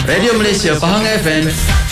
Radio Malaysia Pahang FM.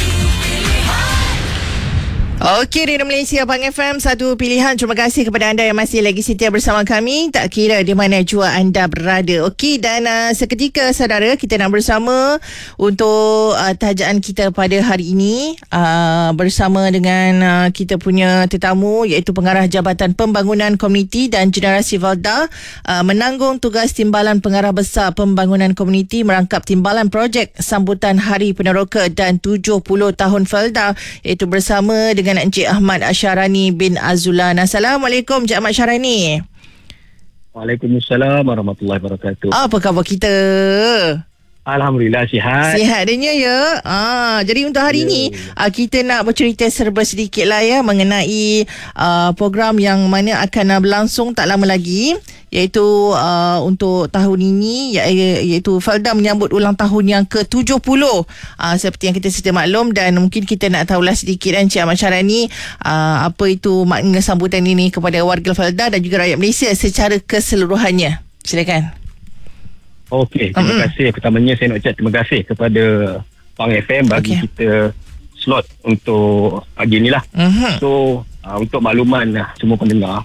Okey, Radio Malaysia Pahang FM, satu pilihan. Terima kasih kepada anda yang masih lagi setia bersama kami, tak kira di mana jua anda berada. Okey, dan seketika saudara, kita nak bersama untuk tajaan kita pada hari ini, bersama dengan kita punya tetamu, iaitu Pengarah Jabatan Pembangunan Komuniti dan Generasi Felda, menanggung tugas Timbalan Pengarah Besar Pembangunan Komuniti, merangkap timbalan projek sambutan Hari Peneroka dan 70 tahun Felda, iaitu bersama dengan Encik Ahmad Syarani bin Azulan. Assalamualaikum Encik Ahmad Syarani. Waalaikumsalam warahmatullahi wabarakatuh. Apa khabar kita? Alhamdulillah sihat. Sihat adanya ya. Jadi untuk hari ini kita nak bercerita serba sedikit lah ya, mengenai program yang mana akan berlangsung tak lama lagi, iaitu untuk tahun ini, iaitu Felda menyambut ulang tahun yang ke-70, seperti yang kita sedia maklum. Dan mungkin kita nak tahulah sedikit Encik Ahmad Syarani, apa itu makna sambutan ini kepada warga Felda dan juga rakyat Malaysia secara keseluruhannya. Silakan. Okey, terima kasih. Pertamanya saya nak ucap terima kasih kepada Pahang FM bagi kita slot untuk pagi ni lah. So untuk makluman semua pendengar,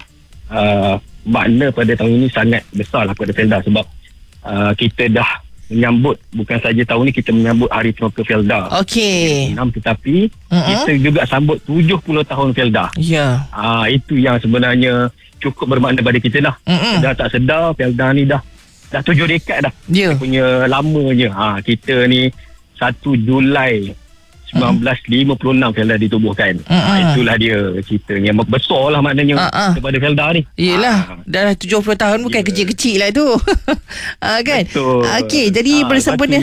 makna pada tahun ini sangat besar lah kepada Felda, sebab kita dah menyambut, bukan saja tahun ni kita menyambut Hari Peneroka Felda. Okey. Tetapi kita juga sambut 70 tahun Felda. Ya. Itu yang sebenarnya cukup bermakna pada kita lah. Dah tak sedar Felda ni dah 7 dekad dah. Ya. Punya lamanya. Kita ni 1 Julai 1956 Felda ditubuhkan. Itulah dia ceritanya. Besar lah maknanya kepada Felda ni. Yelah, dah 70 tahun bukan kecil-kecil lah tu. Kan? Betul. Okey, jadi bersempena.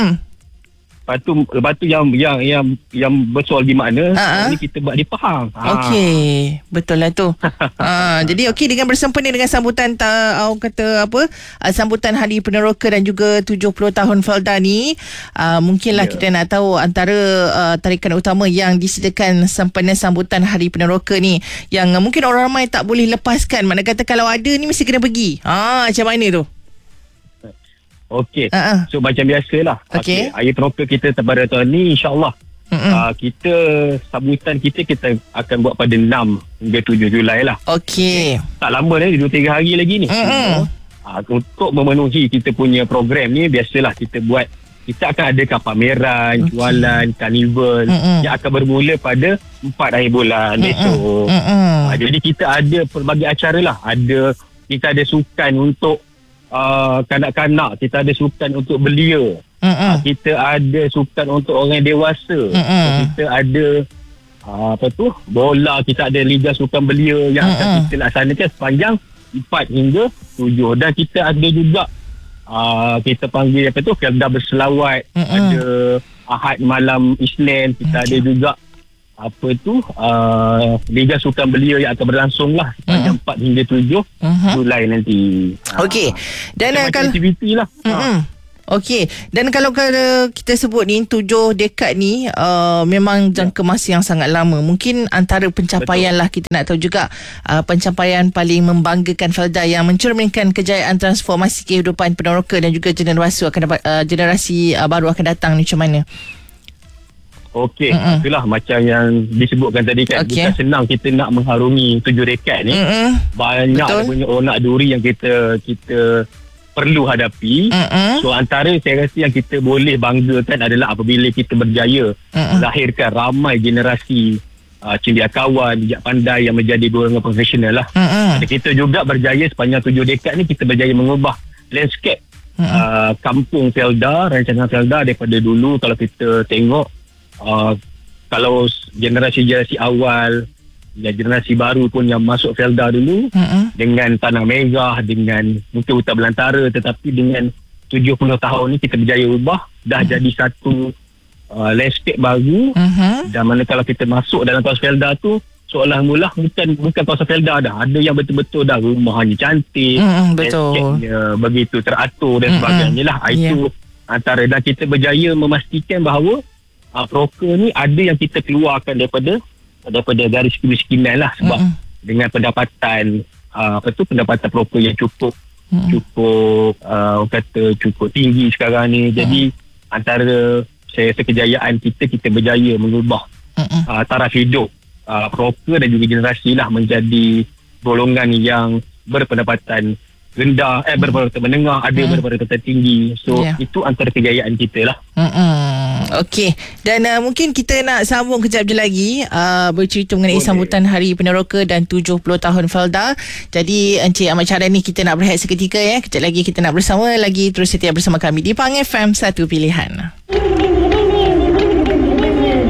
Lepas tu yang besar lagi makna ni kita buat di Pahang. Okey, betul lah tu. Jadi okey, dengan bersempena dengan sambutan sambutan Hari Peneroka dan juga 70 tahun Felda ni, mungkinlah kita nak tahu antara tarikan utama yang disediakan sempena sambutan Hari Peneroka ni, yang mungkin orang ramai tak boleh lepaskan. Mana kata kalau ada ni mesti kena pergi. Macam mana tu? Okey. So macam biasalah. Okey. Hari Peneroka kita pada tahun ni, insya-Allah. Kita sambutan kita akan buat pada 6 hingga 7 Julai lah. Okey. Tak lama ni, 2-3 hari lagi ni. Untuk memenuhi kita punya program ni, biasalah kita akan adakan pameran, jualan, karnival yang akan bermula pada 4 akhir bulan esok. Jadi kita ada pelbagai acara lah. Kita ada sukan untuk kanak-kanak, kita ada sukan untuk belia, kita ada sukan untuk orang dewasa, kita ada bola, kita ada liga sukan belia yang akan kita laksanakan sepanjang 4 hingga 7. Dan kita ada juga kita panggil Felda berselawat, ada Ahad malam Isnin, kita ada juga liga sukan belia yang akan berlangsung lah sepanjang 4 hingga 7 Julai nanti. Okey. Dan kalau aktiviti lah. Okey. Dan kalau kita sebut ni 7 dekad ni, memang jangka masa yang sangat lama. Mungkin antara pencapaian lah, kita nak tahu juga pencapaian paling membanggakan Felda yang mencerminkan kejayaan transformasi kehidupan peneroka dan juga generasi baru akan datang ni, macam mana? Okey, itulah macam yang disebutkan tadi kan. Bukan senang kita nak mengharungi 7 dekad ni. Banyak punya onak duri yang kita perlu hadapi. So antara saya rasa yang kita boleh banggakan adalah apabila kita berjaya melahirkan ramai generasi cendekiawan, bijak pandai yang menjadi golongan profesional lah. Kita juga berjaya sepanjang 7 dekad ni, kita berjaya mengubah landscape kampung Felda, rancangan Felda daripada dulu. Kalau kita tengok, kalau generasi awal, generasi baru pun yang masuk Felda dulu, dengan tanah merah, dengan mungkin hutan belantara, tetapi dengan 70 tahun ni kita berjaya ubah, dah jadi satu landscape baru. Dan mana kalau kita masuk dalam kawasan Felda tu, seolah-olah bukan kawasan Felda dah, ada yang betul-betul dah rumahnya cantik, landscape-nya begitu teratur dan sebagainya lah. Itu antara, dan kita berjaya memastikan bahawa Peneroka ni ada yang kita keluarkan daripada garis kemiskinan lah, sebab dengan pendapatan pendapatan Peneroka yang cukup cukup tinggi sekarang ni. Jadi antara saya rasa kejayaan kita berjaya mengubah taraf hidup proper dan juga generasi lah menjadi golongan yang berpendapatan rendah, berpendapatan menengah, ada berpendapatan tinggi. So itu antara kejayaan kita lah. Okey. Dan mungkin kita nak sambung kejap je lagi bercerita mengenai sambutan Hari Peneroka dan 70 tahun Felda. Jadi Encik Ahmad Syahdan ni kita nak berehat seketika ya. Kejap lagi kita nak bersama lagi, terus setia bersama kami di Pang FM, satu pilihan.